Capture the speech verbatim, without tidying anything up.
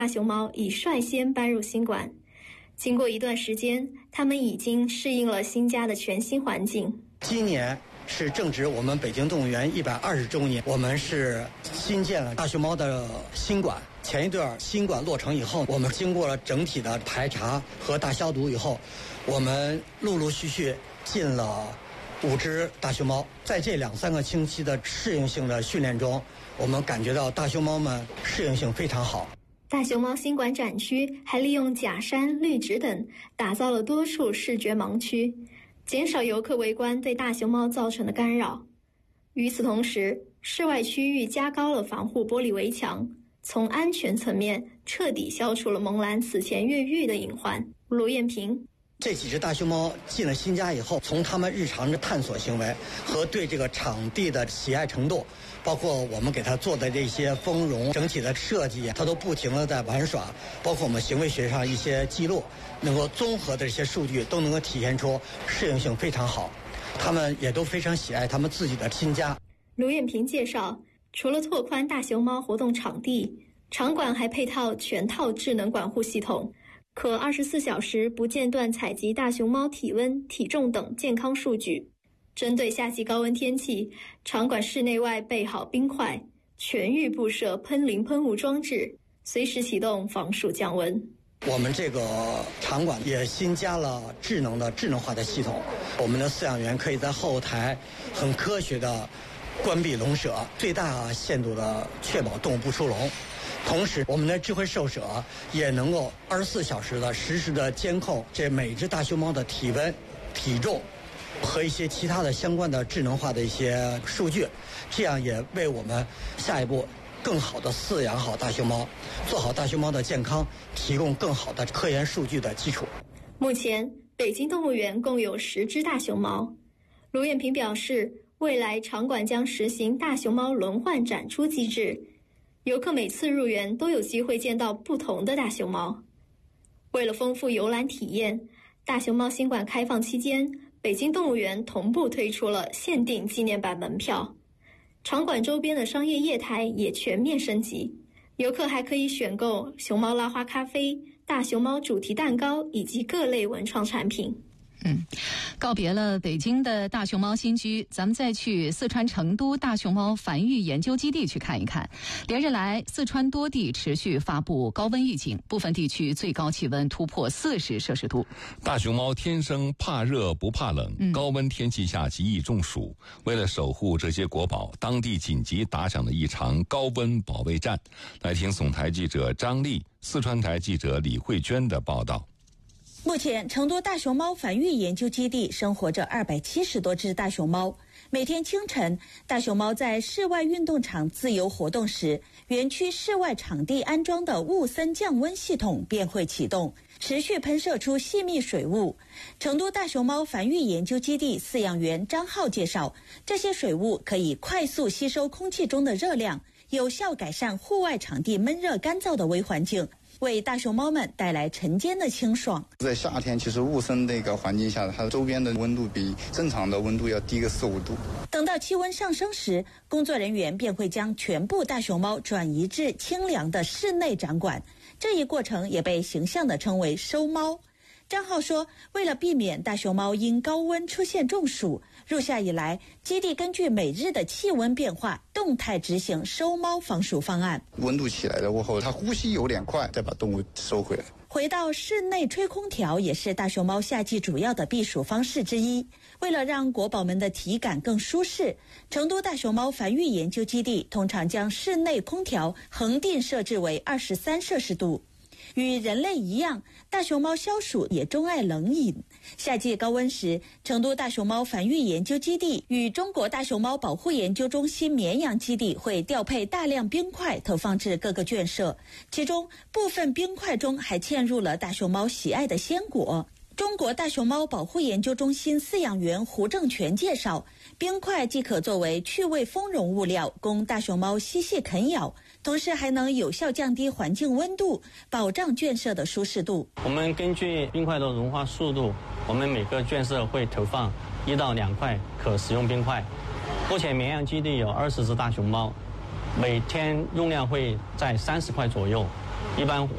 大熊猫已率先搬入新馆。经过一段时间，它们已经适应了新家的全新环境。 今年是正值我们北京动物园一百二十周年，我们是新建了大熊猫的新馆。前一段新馆落成以后，我们经过了整体的排查和大消毒以后，我们陆陆续续进了五只大熊猫。在这两三个星期的适应性的训练中，我们感觉到大熊猫们适应性非常好。 大熊猫新馆展区还利用假山、绿植等打造了多处视觉盲区，减少游客围观对大熊猫造成的干扰。与此同时，室外区域加高了防护玻璃围墙，从安全层面彻底消除了萌兰此前越狱的隐患。卢艳萍， 这几只大熊猫进了新家以后，从它们日常的探索行为和对这个场地的喜爱程度，包括我们给它做的这些丰容整体的设计，它都不停地在玩耍，包括我们行为学上一些记录，能够综合的这些数据都能够体现出适应性非常好，它们也都非常喜爱他们自己的新家。 卢艳萍介绍，除了拓宽大熊猫活动场地，场馆还配套全套智能管护系统，可二十四小时不间断采集大熊猫体温、体重等健康数据。针对夏季高温天气，场馆室内外备好冰块，全域布设喷淋喷雾装置，随时启动防暑降温。 我们这个场馆也新加了智能的智能化的系统，我们的饲养员可以在后台很科学的关闭笼舍，最大限度的确保动物不出笼。同时，我们的智慧兽舍也能够二十四小时的实时的监控这每只大熊猫的体温、体重和一些其他的相关的智能化的一些数据，这样也为我们下一步更好的饲养好大熊猫，做好大熊猫的健康提供更好的科研数据的基础。 目前，北京动物园共有十只大熊猫。卢艳萍表示，未来场馆将实行大熊猫轮换展出机制，游客每次入园都有机会见到不同的大熊猫。为了丰富游览体验，大熊猫新馆开放期间，北京动物园同步推出了限定纪念版门票，场馆周边的商业业态也全面升级，游客还可以选购熊猫拉花咖啡、大熊猫主题蛋糕以及各类文创产品。 嗯，告别了北京的大熊猫新居，咱们再去四川成都大熊猫繁育研究基地去看一看。连日来，四川多地持续发布高温预警，部分地区最高气温突破四十摄氏度。 大熊猫天生怕热不怕冷， 嗯、 高温天气下极易中暑。为了守护这些国宝，当地紧急打响了一场高温保卫战。来听总台记者张丽、四川台记者李慧娟的报道。 目前，成都大熊猫繁育研究基地生活着二百七十多只大熊猫。每天清晨，大熊猫在室外运动场自由活动时，园区室外场地安装的雾森降温系统便会启动，持续喷射出细密水雾。成都大熊猫繁育研究基地饲养员张浩介绍，这些水雾可以快速吸收空气中的热量，有效改善户外场地闷热干燥的微环境，为大熊猫们带来晨间的清爽。 在夏天，其实雾森那个环境下，它周边的温度比正常的温度要低个四五度。 等到气温上升时，工作人员便会将全部大熊猫转移至清凉的室内展馆，这一过程也被形象地称为收猫。张浩说，为了避免大熊猫因高温出现中暑，入夏以来，基地根据每日的气温变化，动态执行收猫防暑方案。 温度起来了过后，它呼吸有点快，再把动物收回来。 回到室内吹空调也是大熊猫夏季主要的避暑方式之一。为了让国宝们的体感更舒适，成都大熊猫繁育研究基地通常将室内空调恒定设置为二十三摄氏度。与人类一样，大熊猫消暑也钟爱冷饮。夏季高温时，成都大熊猫繁育研究基地与中国大熊猫保护研究中心绵阳基地会调配大量冰块投放至各个圈舍，其中部分冰块中还嵌入了大熊猫喜爱的鲜果。中国大熊猫保护研究中心饲养员胡正全介绍，冰块既可作为趣味丰容物料，供大熊猫嬉戏啃咬，同时还能有效降低环境温度，保障圈舍的舒适度。 我们根据冰块的融化速度，我们每个圈舍会投放一到两块可食用冰块。目前绵阳基地有二十只大熊猫，每天用量会在三十块左右。一般